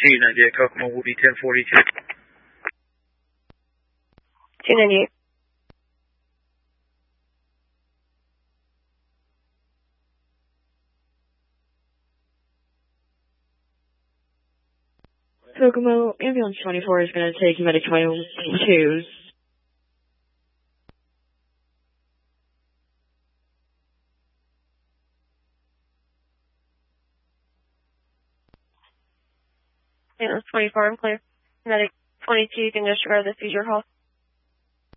298 Kokomo will be 1042. 298. Kokomo, ambulance 24 is going to take you medic 22s. Ambulance 24, I'm clear. Medic 22, you can disregard the seizure call.